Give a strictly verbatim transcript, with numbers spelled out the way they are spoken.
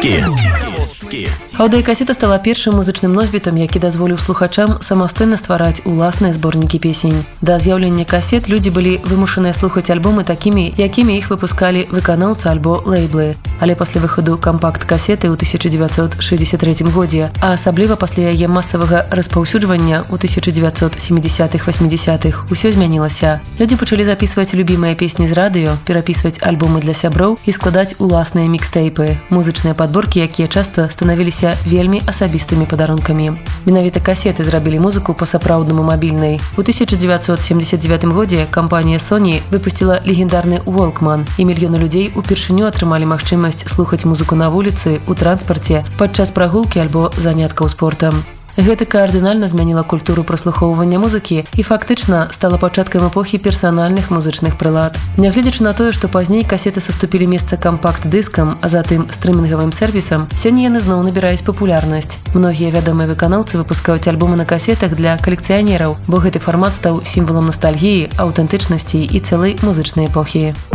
Цікавосткі. Аўдыёкасета стала першым музычным носьбітам, які дазволіў слухачам самастойна ствараць уласныя зборнікі песень. Да з'яўлення касет людзі былі вымушаныя слухаць альбомы такімі, якімі іх выпускалі выканаўцы альбо лейблы. Але пасля выхаду кампакт-касеты ў тысяча дзевяцьсот шэсцьдзесят трэцім годзе, а асабліва пасля яе масавага распаўсюджвання ў тысяча дзевяцьсот сямідзясятых-васьмідзясятых усё змянілася. Людзі пачалі запісваць любімыя песні з радыё, перапісваць альбомы для сяброў і складаць уласныя мікстэйпы, музычныя падборкі, якія часта станавіліся вельмі асабістымі падарункамі. Менавіта касеты зрабілі музыку па-сапраўднаму мабільнай. У тысяча дзевяцьсот семьдесят девятым годзе кампанія Sony выпусціла легендарны Walkman, і мільёны людзей упершыню атрымалі магчымасць слухаць музыку на вуліцы, у транспарце, падчас прагулкі альбо заняткаў спортам. Гэта кардынальна змяніла культуру праслухоўвання музыкі і фактычна стала пачаткам эпохі персанальных музычных прылад. Нягледзячы на тое, што пазней касеты саступілі месца кампакт-дыскам, а затым стрымінгавым сервісам, сёння яны зноў набіраюць папулярнасць. Многія вядомыя выканаўцы выпускаюць альбомы на касетах для калекцыянераў, бо гэты фармат стаў сімвалам настальгіі, аўтэнтычнасці і цэлай музычнай эпохі.